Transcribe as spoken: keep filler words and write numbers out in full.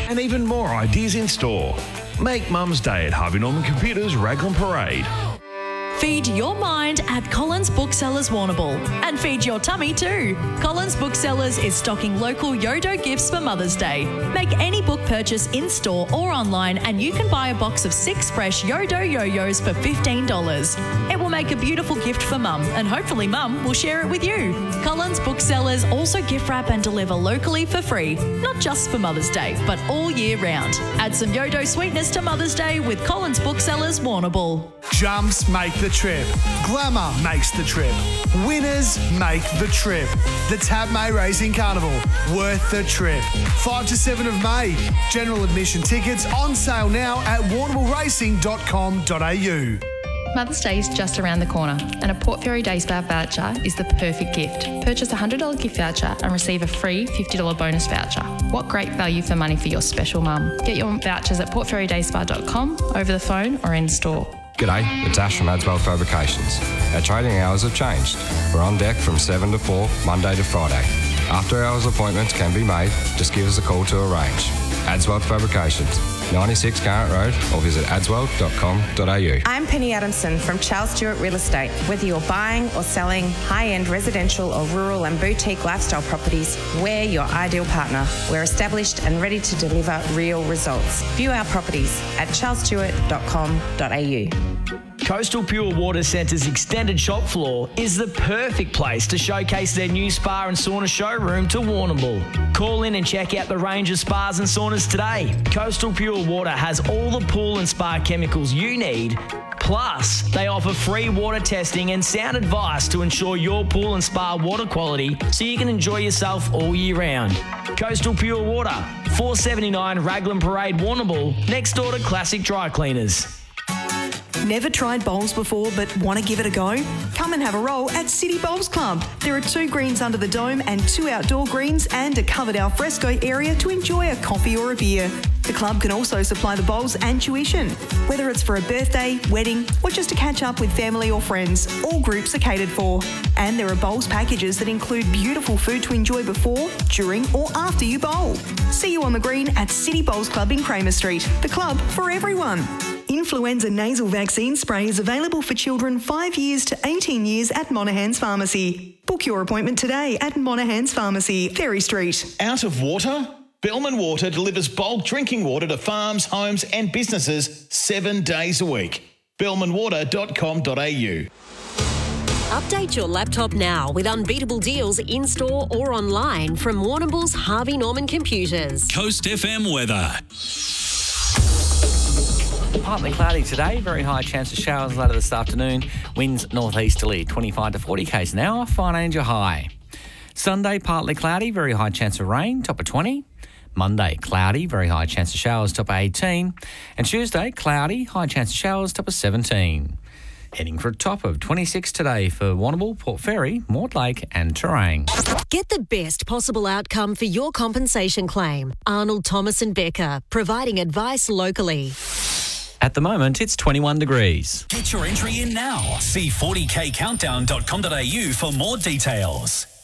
and even more ideas in store. Make Mum's Day at Harvey Norman Computers Raglan Parade. Feed your mind at Collins Booksellers Warrnambool, and feed your tummy too. Collins Booksellers is stocking local Yodo gifts for Mother's Day. Make any book purchase in-store or online and you can buy a box of six fresh Yodo yo-yos for fifteen dollars. It will make a beautiful gift for Mum, and hopefully Mum will share it with you. Collins Booksellers also gift wrap and deliver locally for free, not just for Mother's Day, but all year round. Add some Yodo sweetness to Mother's Day with Collins Booksellers Warrnambool. Jumps make the trip. Glamour makes the trip. Winners make the trip. The Tab May Racing Carnival. Worth the trip. five to seven of May. General admission tickets on sale now at warrnambool racing dot com dot a u. Mother's Day is just around the corner, and a Port Fairy Day Spa voucher is the perfect gift. Purchase a one hundred dollars gift voucher and receive a free fifty dollars bonus voucher. What great value for money for your special mum. Get your vouchers at port fairy day spa dot com, over the phone or in store. G'day, it's Ash from Adswell Fabrications. Our trading hours have changed. We're on deck from seven to four, Monday to Friday. After hours appointments can be made, just give us a call to arrange. Adswell Fabrications, ninety-six Current Road, or visit adswell dot com dot a u. I'm Penny Adamson from Charles Stewart Real Estate. Whether you're buying or selling high-end residential or rural and boutique lifestyle properties, we're your ideal partner. We're established and ready to deliver real results. View our properties at charles stewart dot com dot a u. Coastal Pure Water Centre's extended shop floor is the perfect place to showcase their new spa and sauna showroom to Warrnambool. Call in and check out the range of spas and saunas today. Coastal Pure Water has all the pool and spa chemicals you need. Plus, they offer free water testing and sound advice to ensure your pool and spa water quality so you can enjoy yourself all year round. Coastal Pure Water, four seventy-nine Raglan Parade, Warrnambool, next door to Classic Dry Cleaners. Never tried bowls before but want to give it a go? Come and have a roll at City Bowls Club. There are two greens under the dome and two outdoor greens and a covered alfresco area to enjoy a coffee or a beer. The club can also supply the bowls and tuition. Whether it's for a birthday, wedding or just to catch up with family or friends, all groups are catered for. And there are bowls packages that include beautiful food to enjoy before, during or after you bowl. See you on the green at City Bowls Club in Kramer Street. The club for everyone. Influenza nasal vaccine spray is available for children five years to eighteen years at Monaghan's Pharmacy. Book your appointment today at Monaghan's Pharmacy, Ferry Street. Out of water? Bellman Water delivers bulk drinking water to farms, homes and businesses seven days a week. bellman water dot com dot a u. Update your laptop now with unbeatable deals in-store or online from Warrnambool's Harvey Norman Computers. Coast F M weather. Partly cloudy today, very high chance of showers later this afternoon. Winds northeasterly, twenty-five to forty k's an hour, fine Angel high. Sunday, partly cloudy, very high chance of rain, top of twenty. Monday, cloudy, very high chance of showers, top of eighteen. And Tuesday, cloudy, high chance of showers, top of seventeen. Heading for a top of twenty-six today for Warrnambool, Port Fairy, Mortlake and Terang. Get the best possible outcome for your compensation claim. Arnold Thomas and Becker, providing advice locally. At the moment, it's twenty-one degrees. Get your entry in now. See forty k countdown dot com dot a u for more details.